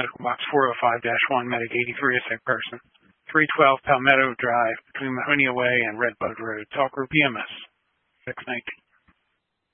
Medical Box 405-1, Medic 83, a sick person. 312 Palmetto Drive between Mahonia Way and Redbud Road. Talk Group EMS 619.